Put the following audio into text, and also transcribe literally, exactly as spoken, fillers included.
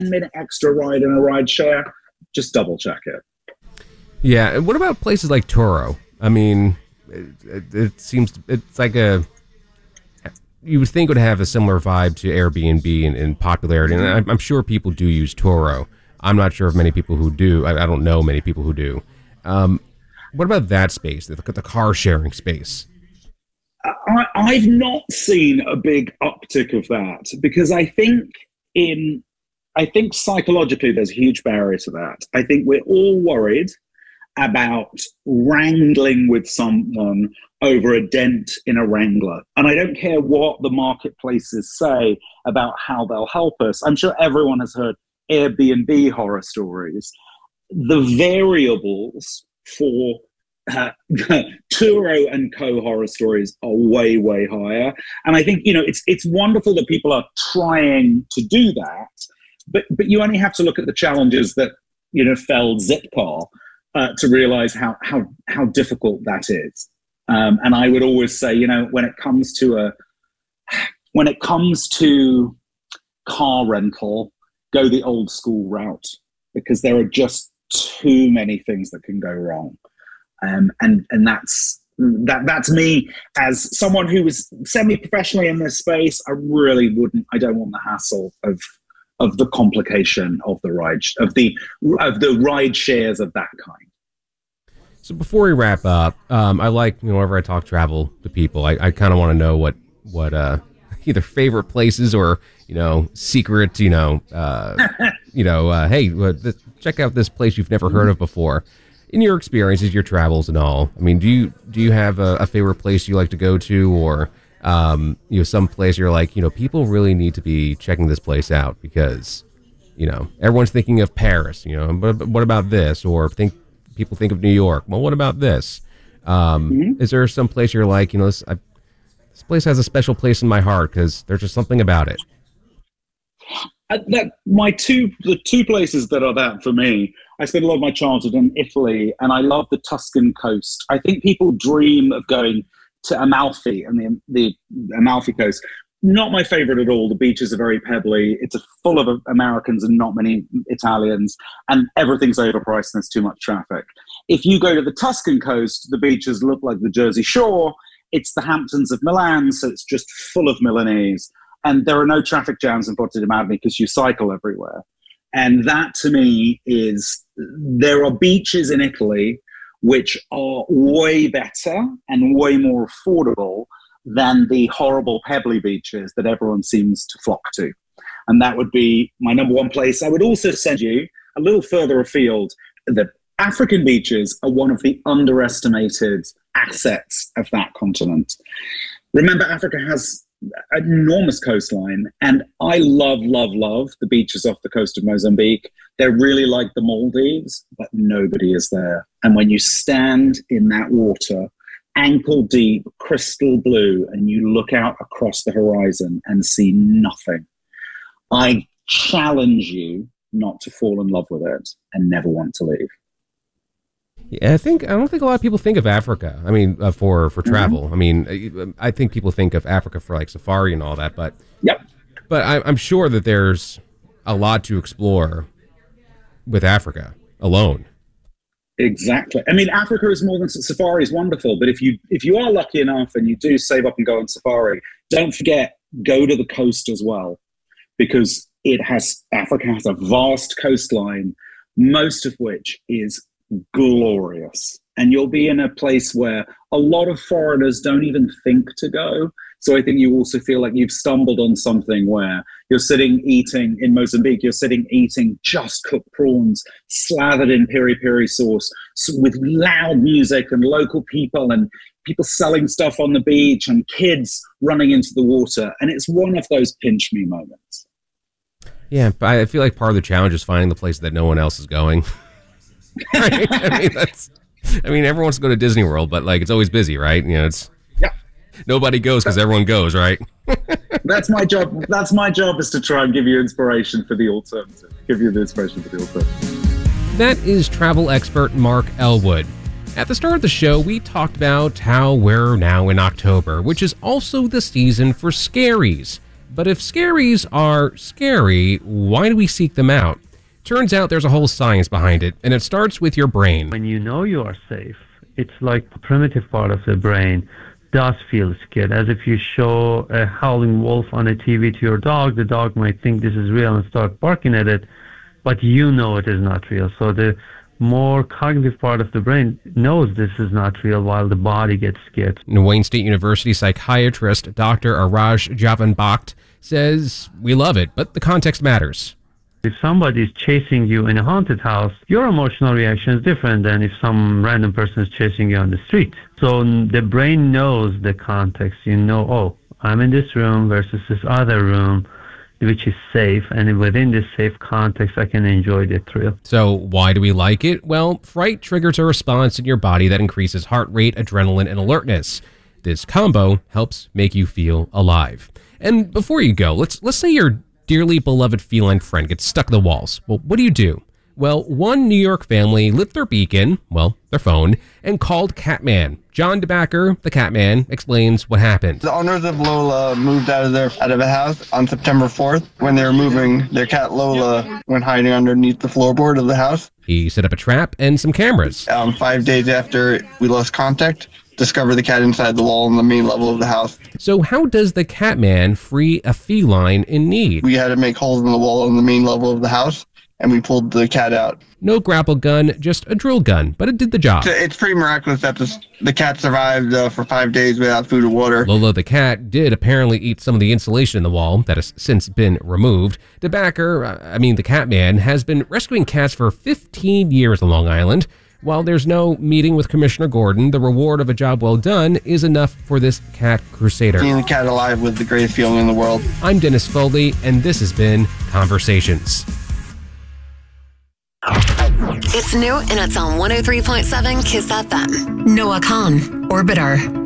minute extra ride in a ride share, just double check it. Yeah, and what about places like Turo? I mean, it, it, it seems it's like a you would think would have a similar vibe to Airbnb in, in popularity, and I'm, I'm sure people do use Turo. I'm not sure of many people who do. I, I don't know many people who do. Um, what about that space, the, the car sharing space? I, I've not seen a big uptick of that because I think in, I think psychologically there's a huge barrier to that. I think we're all worried about wrangling with someone over a dent in a Wrangler. And I don't care what the marketplaces say about how they'll help us. I'm sure everyone has heard Airbnb horror stories. The variables for uh, Turo and co horror stories are way, way higher. And I think, you know, it's it's wonderful that people are trying to do that, but but you only have to look at the challenges that, you know, felled Zipcar uh, to realize how how how difficult that is. Um, and I would always say, you know, when it comes to a when it comes to car rental, go the old school route, because there are just too many things that can go wrong. Um, and and that's that that's me as someone who was semi-professionally in this space. I really wouldn't. I don't want the hassle of of the complication of the ride of the of the ride shares of that kind. So before we wrap up, um, I like, you know, whenever I talk travel to people, I, I kind of want to know what what uh, either favorite places or, you know, secret, you know, uh, you know, uh, hey, uh, th- check out this place you've never heard of before. In your experiences, your travels and all, I mean, do you do you have a, a favorite place you like to go to, or um, you know, some place you're like, you know, people really need to be checking this place out because, you know, everyone's thinking of Paris, you know, but, but what about this? Or think people think of New York. Well, what about this? Um, mm-hmm. Is there some place you're like, you know, this, I, this place has a special place in my heart because there's just something about it? Uh, that my two the two places that are that for me. I spent a lot of my childhood in Italy, and I love the Tuscan coast. I think people dream of going to Amalfi and the the Amalfi coast. Not my favorite at all. The beaches are very pebbly. It's a, full of Americans and not many Italians, and everything's overpriced and there's too much traffic. If you go to the Tuscan coast, the beaches look like the Jersey Shore. It's the Hamptons of Milan, so it's just full of Milanese. And there are no traffic jams in Porto di Marmi because you cycle everywhere. And that, to me, is, there are beaches in Italy which are way better and way more affordable than the horrible pebbly beaches that everyone seems to flock to. And that would be my number one place. I would also send you a little further afield. The African beaches are one of the underestimated assets of that continent. Remember, Africa has an enormous coastline, and I love, love, love the beaches off the coast of Mozambique. They're really like the Maldives, but nobody is there. And when you stand in that water, ankle deep, crystal blue, and you look out across the horizon and see nothing, I challenge you not to fall in love with it and never want to leave. Yeah, I think I don't think a lot of people think of Africa. I mean, uh, for for travel. Mm-hmm. I mean, I think people think of Africa for like safari and all that. But yep. But I, I'm sure that there's a lot to explore with Africa alone. Exactly. I mean, Africa is more than safari is wonderful. But if you if you are lucky enough and you do save up and go on safari, don't forget, go to the coast as well, because it has Africa has a vast coastline, most of which is glorious, and you'll be in a place where a lot of foreigners don't even think to go. So I think you also feel like you've stumbled on something where you're sitting eating in Mozambique, you're sitting eating just cooked prawns slathered in piri piri sauce with loud music and local people and people selling stuff on the beach and kids running into the water, and it's one of those pinch me moments. Yeah, but I feel like part of the challenge is finding the place that no one else is going. Right? I mean, that's. I mean, everyone wants to go to Disney World, but like it's always busy, right? You know, it's yeah. Nobody goes because everyone goes, right? That's my job. That's my job is to try and give you inspiration for the alternative. Give you the inspiration for the alternative. That is travel expert Mark Elwood. At the start of the show, we talked about how we're now in October, which is also the season for scaries. But if scaries are scary, why do we seek them out? Turns out there's a whole science behind it, and it starts with your brain. When you know you are safe, it's like the primitive part of the brain does feel scared. As if you show a howling wolf on a T V to your dog, the dog might think this is real and start barking at it, but you know it is not real. So the more cognitive part of the brain knows this is not real while the body gets scared. And Wayne State University psychiatrist Doctor Araj Javanbakht says, we love it, but the context matters. If somebody is chasing you in a haunted house, your emotional reaction is different than if some random person is chasing you on the street. So the brain knows the context. You know, oh, I'm in this room versus this other room, which is safe, and within this safe context, I can enjoy the thrill. So why do we like it? Well, fright triggers a response in your body that increases heart rate, adrenaline, and alertness. This combo helps make you feel alive. And before you go, let's let's say your dearly beloved feline friend gets stuck in the walls. Well, what do you do? Well, one New York family lit their beacon, well, their phone, and called Catman. John DeBacker, the Catman, explains what happened. The owners of Lola moved out of their out of a house on September fourth. When they were moving, their cat Lola went hiding underneath the floorboard of the house. He set up a trap and some cameras. Um, five days after we lost contact, discovered the cat inside the wall on the main level of the house. So how does the Catman free a feline in need? We had to make holes in the wall on the main level of the house, and we pulled the cat out. No grapple gun, just a drill gun, but it did the job. It's, it's pretty miraculous that this, the cat survived uh, for five days without food or water. Lola the cat did apparently eat some of the insulation in the wall that has since been removed. DeBacker, I mean the Catman, has been rescuing cats for fifteen years on Long Island. While there's no meeting with Commissioner Gordon, the reward of a job well done is enough for this cat crusader. Seeing the cat alive was the greatest feeling in the world. I'm Dennis Foley, and this has been Conversations. It's new and it's on one oh three point seven Kiss F M. Noah Khan, Orbiter.